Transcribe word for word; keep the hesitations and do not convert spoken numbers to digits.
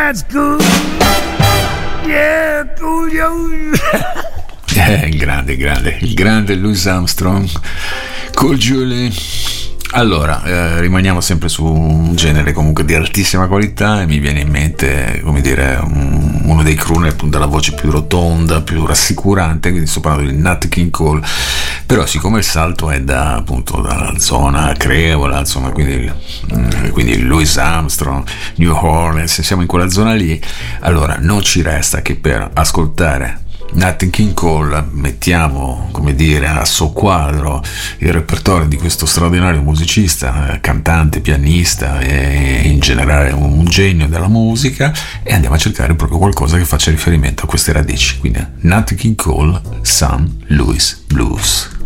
that's cool. Yeah, cool, yo. Eh, il grande, grande, il grande Louis Armstrong, Cool Julie. Allora, eh, rimaniamo sempre su un genere comunque di altissima qualità e mi viene in mente, come dire, un, uno dei crooner appunto dalla voce più rotonda, più rassicurante, quindi sto parlando di Nat King Cole, però siccome il salto è da appunto dalla zona creola, insomma, quindi, quindi Louis Armstrong, New Orleans, siamo in quella zona lì, allora non ci resta che per ascoltare Nat King Cole mettiamo, come dire, a soqquadro il repertorio di questo straordinario musicista, eh, cantante, pianista e in generale un genio della musica, e andiamo a cercare proprio qualcosa che faccia riferimento a queste radici. Quindi Nat King Cole, Saint Louis Blues.